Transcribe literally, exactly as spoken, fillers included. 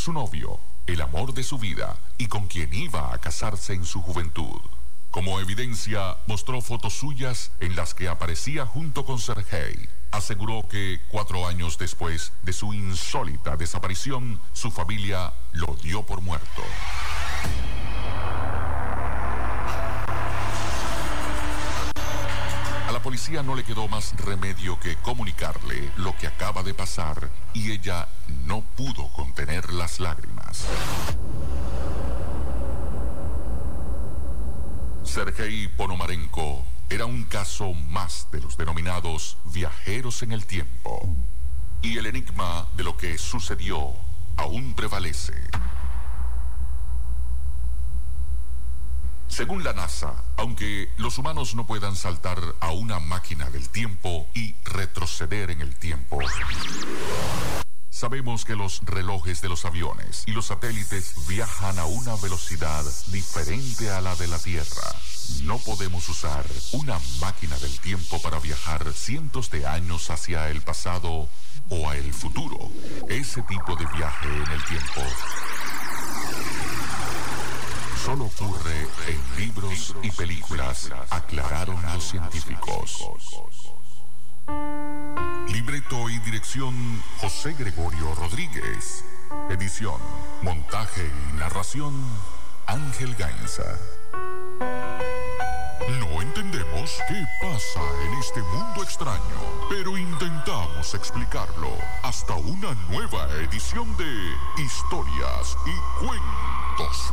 su novio, el amor de su vida y con quien iba a casarse en su juventud. Como evidencia, mostró fotos suyas en las que aparecía junto con Sergei. Aseguró que cuatro años después de su insólita desaparición, su familia lo dio por muerto. A la policía no le quedó más remedio que comunicarle lo que acaba de pasar y ella no pudo contener las lágrimas. Sergei Ponomarenko era un caso más de los denominados viajeros en el tiempo. Y el enigma de lo que sucedió aún prevalece. Según la NASA, aunque los humanos no puedan saltar a una máquina del tiempo y retroceder en el tiempo, sabemos que los relojes de los aviones y los satélites viajan a una velocidad diferente a la de la Tierra. No podemos usar una máquina del tiempo para viajar cientos de años hacia el pasado o a el futuro. Ese tipo de viaje en el tiempo solo ocurre en libros y películas, aclararon los científicos. Libreto y dirección José Gregorio Rodríguez. Edición, montaje y narración Ángel Gainza. No entendemos qué pasa en este mundo extraño, pero intentamos explicarlo. Hasta una nueva edición de Historias y Cuentos